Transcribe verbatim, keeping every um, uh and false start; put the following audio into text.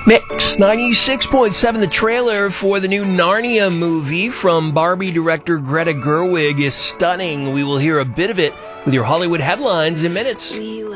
Mix ninety-six point seven, the trailer for the new Narnia movie from Barbie director Greta Gerwig is stunning. We will hear a bit of it with your Hollywood headlines in minutes.